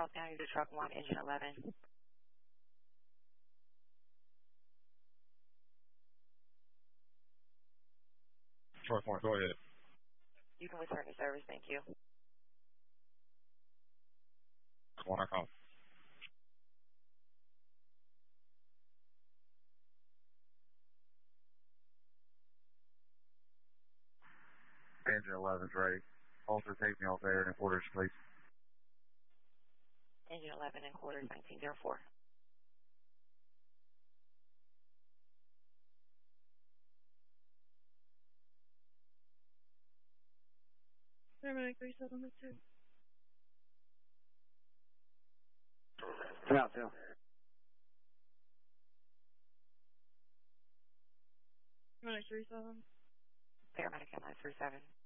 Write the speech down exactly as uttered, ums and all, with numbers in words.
Charles County to truck one, engine eleven. Truck one, go ahead. You can return to service, thank you. One, I call. Engine eleven's ready. Also take me off there in quarters, please. Engine eleven and quarters nineteen zero four. Paramedic three seven oh two. Come out, Phil. Paramedic three seven. Paramedic M I three seven.